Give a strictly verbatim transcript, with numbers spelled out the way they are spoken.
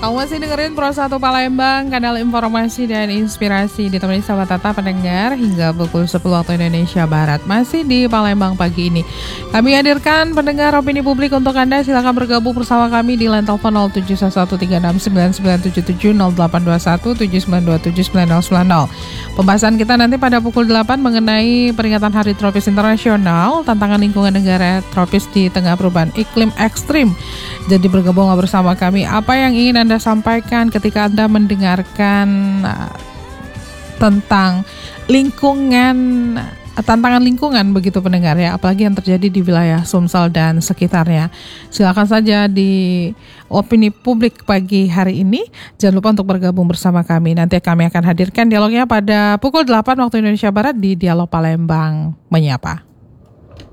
Kamu masih dengerin Pro satu Palembang, kanal informasi dan inspirasi, ditemani sahabat Tata pendengar hingga pukul sepuluh waktu Indonesia Barat. Masih di Palembang pagi ini. Kami hadirkan pendengar opini publik untuk Anda. Silakan bergabung bersama kami di line telepon nol tujuh satu tiga enam sembilan sembilan tujuh tujuh nol delapan dua satu tujuh sembilan dua tujuh sembilan nol sembilan nol. Pembahasan kita nanti pada pukul delapan mengenai peringatan Hari Tropis Internasional, tantangan lingkungan negara tropis di tengah perubahan iklim ekstrim. Jadi bergabung bersama kami. Apa yang ingin Anda sampaikan ketika Anda mendengarkan uh, tentang lingkungan, uh, tantangan lingkungan begitu pendengar ya, apalagi yang terjadi di wilayah Sumsel dan sekitarnya. Silakan saja di opini publik pagi hari ini. Jangan lupa untuk bergabung bersama kami. Nanti kami akan hadirkan dialognya pada pukul delapan waktu Indonesia Barat di Dialog Palembang Menyapa.